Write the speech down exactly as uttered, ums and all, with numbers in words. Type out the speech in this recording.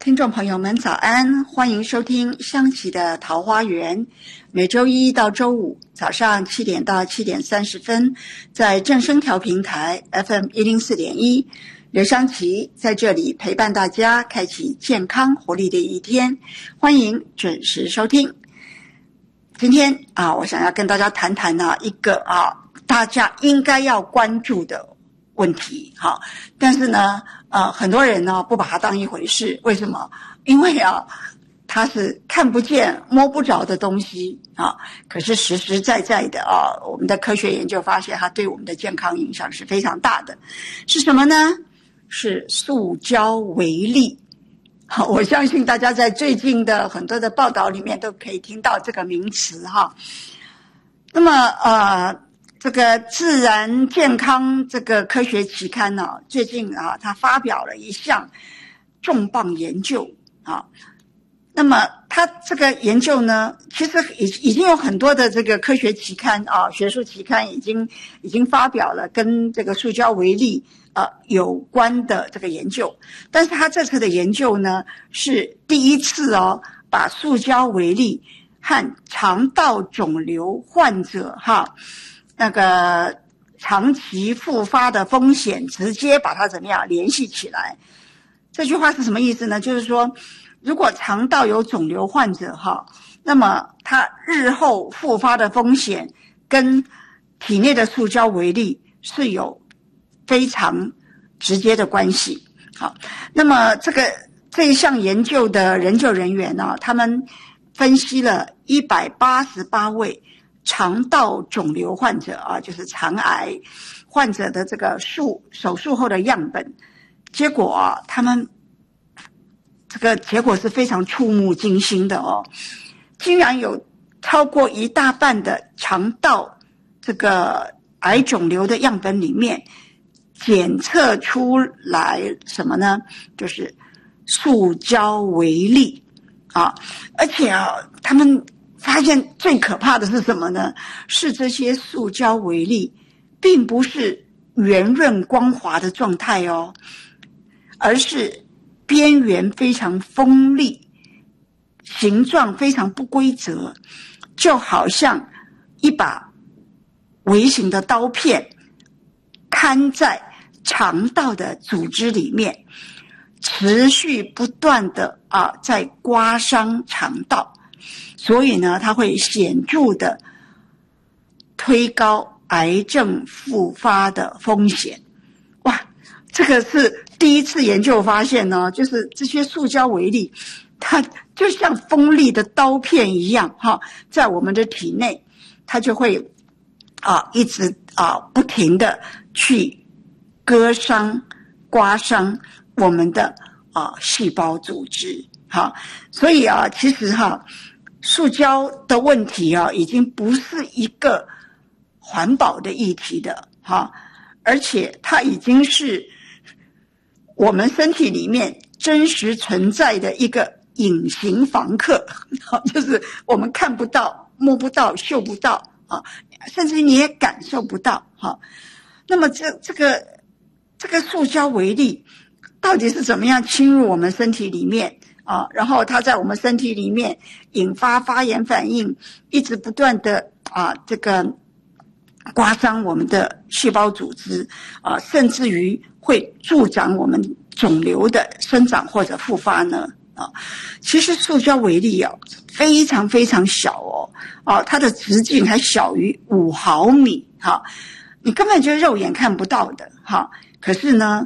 听众朋友们早安，欢迎收听香琪的桃花源，每周一到周五早上七点到七点三十分，在正声调频台 F M 一零四点一，刘香琪在这里陪伴大家，开启健康活力的一天，欢迎准时收听。今天啊，我想要跟大家谈谈啊一个啊大家应该要关注的问题哈，但是呢呃很多人呢不把它当一回事，为什么？因为啊它是看不见摸不着的东西啊，可是实实在在的啊我们的科学研究发现它对我们的健康影响是非常大的。是什么呢？是塑胶微粒。好，我相信大家在最近的很多的报道里面都可以听到这个名词哈。那么呃这个自然健康这个科学期刊呢、啊，最近啊，它发表了一项重磅研究啊。那么它这个研究呢，其实已已经有很多的这个科学期刊啊，学术期刊已经已经发表了跟这个塑胶微粒呃有关的这个研究，但是它这次的研究呢，是第一次哦，把塑胶微粒和肠道肿瘤患者哈。那个长期复发的风险直接把它怎么样联系起来。这句话是什么意思呢？就是说如果肠道有肿瘤患者哈，那么他日后复发的风险跟体内的塑胶微粒是有非常直接的关系。好，那么这个这一项研究的研究人员呢，他们分析了一百八十八位肠道肿瘤患者啊，就是肠癌患者的这个术手术后的样本，结果啊，他们这个结果是非常触目惊心的哦，竟然有超过一大半的肠道这个癌肿瘤的样本里面检测出来什么呢？就是塑胶微粒啊，而且啊，他们发现最可怕的是什么呢？是这些塑胶微粒并不是圆润光滑的状态哦，而是边缘非常锋利，形状非常不规则，就好像一把微型的刀片看在肠道的组织里面，持续不断的啊在刮伤肠道。所以呢，它会显著的推高癌症复发的风险。哇，这个是第一次研究发现呢，就是这些塑胶微粒，它就像锋利的刀片一样哈，在我们的体内，它就会啊一直啊不停的去割伤、刮伤我们的啊细胞组织。好，所以啊，其实哈。塑胶的问题啊，已经不是一个环保的议题的哈，而且它已经是我们身体里面真实存在的一个隐形房客，就是我们看不到、摸不到、嗅不到啊，甚至你也感受不到哈。那么这这个这个塑胶微粒到底是怎么样侵入我们身体里面？啊，然后它在我们身体里面引发发炎反应，一直不断的啊这个刮伤我们的细胞组织啊，甚至于会助长我们肿瘤的生长或者复发呢啊。其实塑胶微粒啊非常非常小哦，啊它的直径还小于五毫米哈、啊，你根本就肉眼看不到的哈、啊，可是呢